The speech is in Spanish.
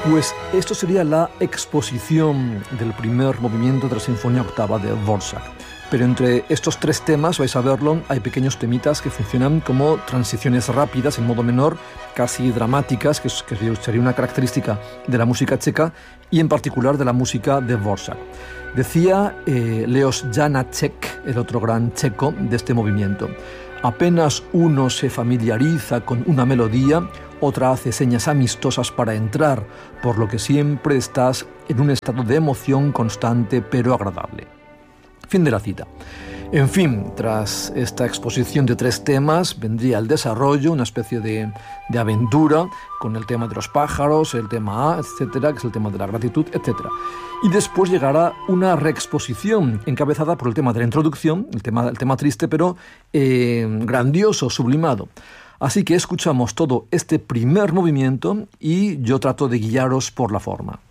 Pues esto sería la exposición del primer movimiento de la Sinfonía Octava de Dvořák. Pero entre estos tres temas, vais a verlo, hay pequeños temitas que funcionan como transiciones rápidas en modo menor, casi dramáticas, que sería una característica de la música checa y en particular de la música de Dvořák. Decía Leos Janáček, el otro gran checo de este movimiento: apenas uno se familiariza con una melodía, otra hace señas amistosas para entrar, por lo que siempre estás en un estado de emoción constante pero agradable. Fin de la cita. En fin, tras esta exposición de tres temas, vendría el desarrollo, una especie de aventura, con el tema de los pájaros, el tema A, etcétera, que es el tema de la gratitud, etcétera. Y después llegará una reexposición encabezada por el tema de la introducción, el tema triste, pero grandioso, sublimado. Así que escuchamos todo este primer movimiento y yo trato de guiaros por la forma.